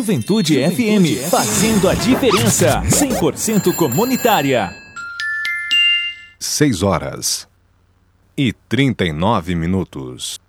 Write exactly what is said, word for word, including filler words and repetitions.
Juventude F M, fazendo a diferença, cem por cento comunitária. seis horas e trinta e nove minutos.